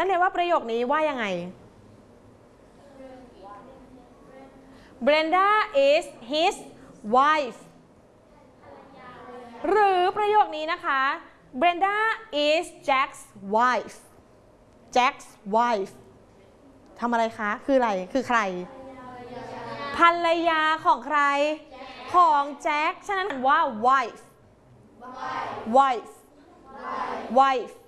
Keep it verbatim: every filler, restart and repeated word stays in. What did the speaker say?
นักเรียนว่าประโยคนี้ว่ายังไง Brenda is his wife หรือประโยคนี้นะคะ Brenda is Jack's wife Jack's wife ทำอะไรคะคืออะไรคือใครภรรยาของใครของแจ็คฉะนั้นว่า wife wife wife